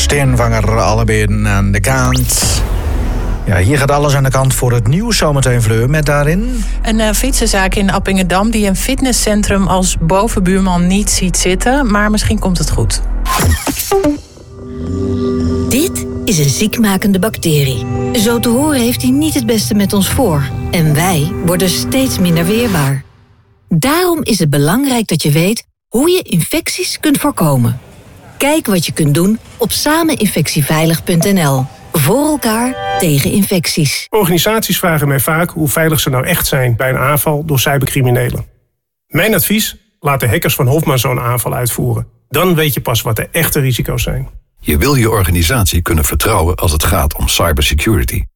Steenvanger, alle benen aan de kant. Ja, hier gaat alles aan de kant voor het nieuws. Zometeen Fleur met daarin een fietsenzaak in Appingedam die een fitnesscentrum als bovenbuurman niet ziet zitten. Maar misschien komt het goed. Dit is een ziekmakende bacterie. Zo te horen heeft hij niet het beste met ons voor. En wij worden steeds minder weerbaar. Daarom is het belangrijk dat je weet hoe je infecties kunt voorkomen. Kijk wat je kunt doen op sameninfectieveilig.nl. Voor elkaar tegen infecties. Organisaties vragen mij vaak hoe veilig ze nou echt zijn bij een aanval door cybercriminelen. Mijn advies? Laat de hackers van Hofman zo'n aanval uitvoeren. Dan weet je pas wat de echte risico's zijn. Je wil je organisatie kunnen vertrouwen als het gaat om cybersecurity.